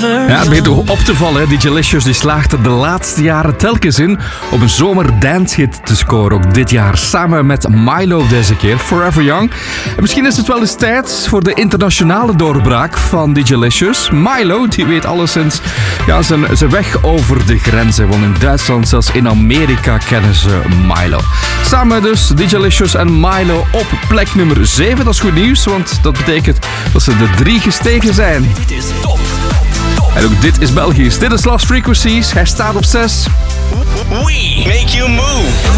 Ja, het begint op te vallen. DJ Licious die slaagt er de laatste jaren telkens in om een zomerdancehit te scoren. Ook dit jaar samen met Milo deze keer, Forever Young. En misschien is het wel eens tijd voor de internationale doorbraak van DJ Licious. Milo, die weet alleszins zijn weg over de grenzen. Want in Duitsland, zelfs in Amerika kennen ze Milo. Samen dus DJ Licious en Milo op plek nummer 7. Dat is goed nieuws, want dat betekent dat ze de 3 gestegen zijn. Dit is top. En ook dit is Belgisch. Dit is Lost Frequencies. Hij staat op 6. We make you move.